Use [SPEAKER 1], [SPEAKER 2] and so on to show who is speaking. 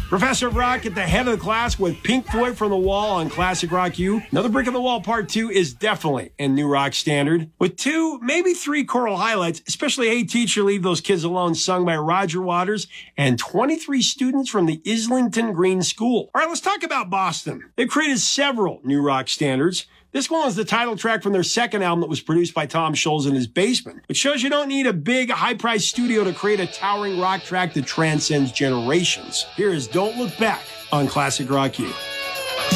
[SPEAKER 1] Professor of Rock at the head of the class with Pink Floyd from the Wall on Classic Rock U. Another Brick in the Wall Part 2 is definitely in New Rock Standard. With 2, maybe 3 choral highlights, especially Hey Teacher, Leave Those Kids Alone, sung by Roger Waters, and 23 students from the Islington Green School. All right, let's talk about Boston. They've created several New Rock standards. This one is the title track from their second album that was produced by Tom Scholz in his basement. It shows you don't need a big, high-priced studio to create a towering rock track that transcends generations. Here is Don't Look Back on Classic Rock U.